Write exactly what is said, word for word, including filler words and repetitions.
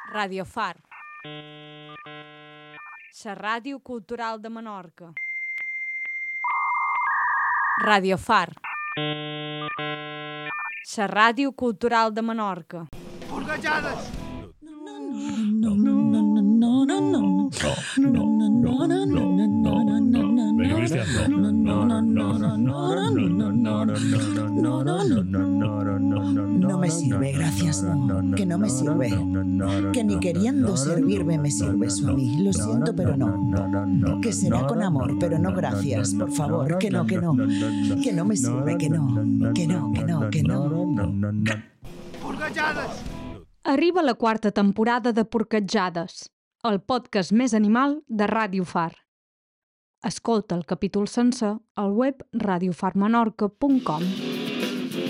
Radio Far, la ràdio cultural de Menorca. Radio Far, la ràdio cultural de Menorca. Forgatjades! No me sirve, gracias, no, que no me sirve. Que ni queriendo servirme me sirve eso a mí. Lo siento, pero no. Que será con amor, pero no gracias, por favor, que no, que no. Que no me sirve, que no. Que no, que no, que no. Forgatjades! Arriba la quarta temporada de Porquetjades, el podcast més animal de Ràdio Far. Escolta el capítol sencer al web radio far menorca punt com.